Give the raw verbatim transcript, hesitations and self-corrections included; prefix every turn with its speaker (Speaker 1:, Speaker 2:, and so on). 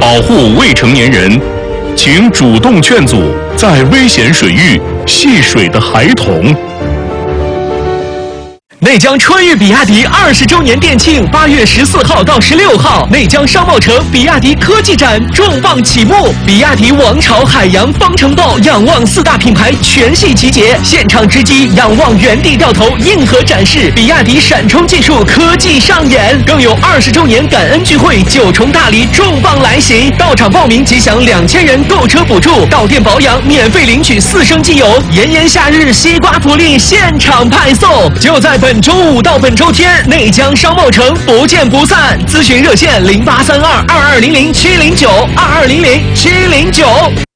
Speaker 1: 保护未成年人，请主动劝阻在危险水域戏水的孩童。
Speaker 2: 内江春裕比亚迪二十周年店庆，八月十四号到十六号，内江商贸城比亚迪科技展重磅启幕，比亚迪王朝、海洋、方程豹、仰望四大品牌全系集结，现场直击仰望原地掉头硬核展示，比亚迪闪充技术科技上演，更有二十周年感恩聚会九重大礼重磅来袭，到场报名即享两千元购车补助，到店保养免费领取四升机油，炎炎夏日西瓜福利现场派送，就在本周五到本周天，内江商贸城不见不散。咨询热线零八三二二二零零七零九二二零零七零九。